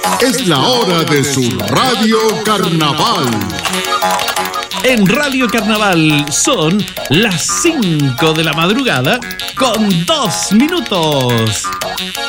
Es la hora de su Radio Carnaval. En Radio Carnaval son las 5 de la madrugada con 2 minutos.